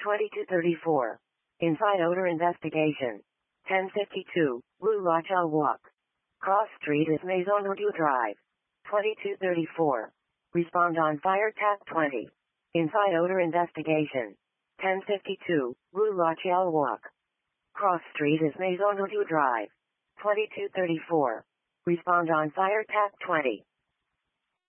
2234. Inside odor investigation. 1052, Rue La Chelle Walk. Cross Street is Maison Rouge Drive. 2234. Respond on fire tap 20. Inside odor investigation. 1052, Rue La Chelle Walk. Cross Street is Maison Rouge Drive. 2234. Respond on fire tap 20.